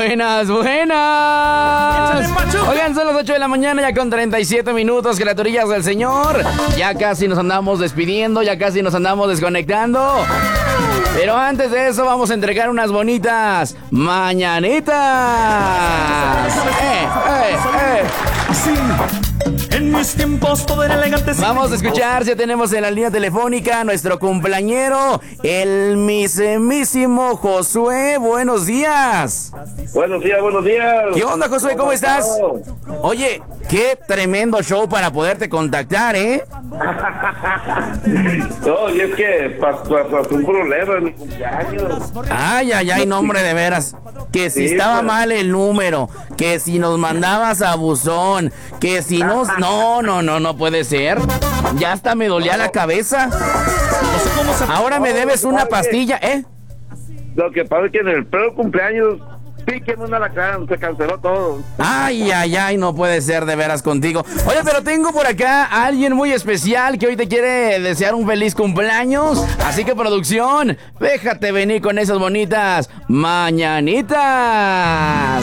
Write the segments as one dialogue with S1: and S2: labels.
S1: Buenas. Oigan, son las 8 de la mañana, ya con 37 minutos, criaturillas del Señor. Ya casi nos andamos despidiendo, ya casi nos andamos desconectando. Pero antes de eso vamos a entregar unas bonitas mañanitas.
S2: Así, en mis tiempos todo era elegante.
S1: Vamos a escuchar, ya tenemos en la línea telefónica a nuestro cumpleañero, el mismísimo Josué. Buenos días.
S3: Buenos días.
S1: ¿Qué onda, Josué? ¿Cómo estás? Oye, qué tremendo show para poderte contactar, ¿eh?
S3: No, y es que pasó un problema en mi cumpleaños.
S1: Ay, no, hombre, de veras. Que si
S3: Sí,
S1: estaba
S3: pues.
S1: mal el número, que si nos mandabas a buzón, que si nos... No puede ser. Ya hasta me dolía la cabeza. Ahora me debes una pastilla, ¿eh?
S3: Lo que pasa es que en el pleno cumpleaños, píquenme un alacrán, se canceló todo.
S1: Ay, no puede ser de veras contigo. Oye, pero tengo por acá a alguien muy especial que hoy te quiere desear un feliz cumpleaños. Así que, producción, déjate venir con esas bonitas mañanitas.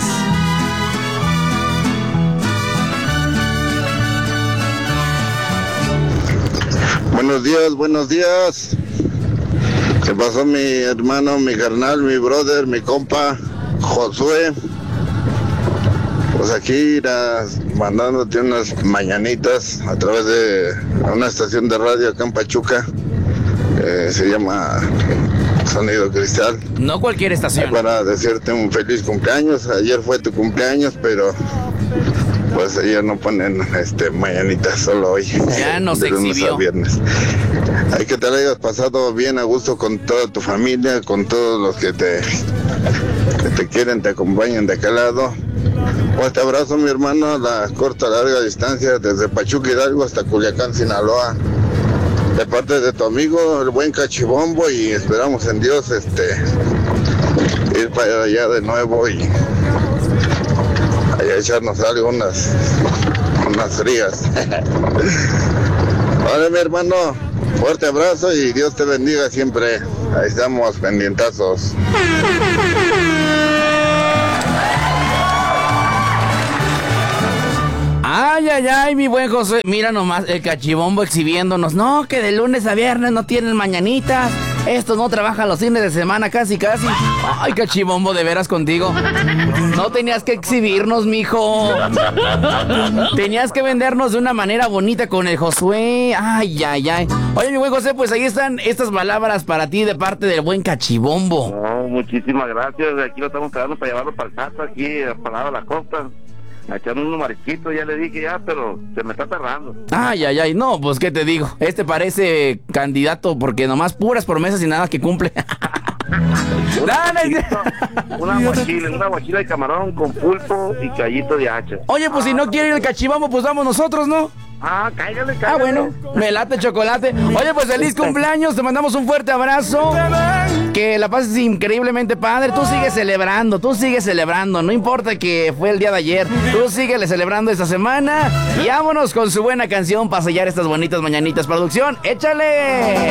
S4: Buenos días. ¿Qué pasó, mi hermano, mi carnal, mi brother, mi compa, Josué? Pues aquí mandándote unas mañanitas a través de una estación de radio acá en Pachuca. Se llama Sonido Cristal.
S1: No cualquier estación.
S4: Para decirte un feliz cumpleaños. Ayer fue tu cumpleaños, pero pues ayer no ponen mañanitas, solo hoy.
S1: Ya nos
S4: de lunes
S1: exhibió.
S4: a viernes. Hay que te la hayas pasado bien a gusto con toda tu familia, con todos los que te quieren, te acompañan de aquel lado. Fuerte abrazo, mi hermano, a la corta, larga distancia, desde Pachuca Hidalgo hasta Culiacán, Sinaloa. De parte de tu amigo, el buen Cachibombo, y esperamos en Dios ir para allá de nuevo y allá echarnos algo, unas frías. Vale, mi hermano, fuerte abrazo y Dios te bendiga siempre. Ahí estamos pendientazos.
S1: Ay, mi buen José. Mira nomás el Cachibombo exhibiéndonos. No, que de lunes a viernes no tienen mañanitas. Estos no trabajan los fines de semana, casi. Ay, Cachibombo, de veras contigo. No tenías que exhibirnos, mijo. Tenías que vendernos de una manera bonita con el Josué. Ay. Oye, mi buen José, pues ahí están estas palabras para ti de parte del buen Cachibombo.
S3: No, muchísimas gracias. Aquí lo estamos quedando para llevarlo para el Cato, aquí para la costa. Echando unos marisquitos, ya le dije pero se me está cerrando.
S1: Ay, no, pues qué te digo. Este parece candidato porque nomás puras promesas y nada que cumple.
S3: Una guachila de camarón con pulpo y callito de hacha.
S1: Oye, pues si no quiere ir el Cachibombo, pues vamos nosotros, ¿no?
S3: Cáigale.
S1: Bueno, me late chocolate. Oye, pues feliz cumpleaños, te mandamos un fuerte abrazo. Que la pases increíblemente padre. Tú sigues celebrando. No importa que fue el día de ayer. Tú síguele celebrando esta semana. Y vámonos con su buena canción para sellar estas bonitas mañanitas. Producción, échale.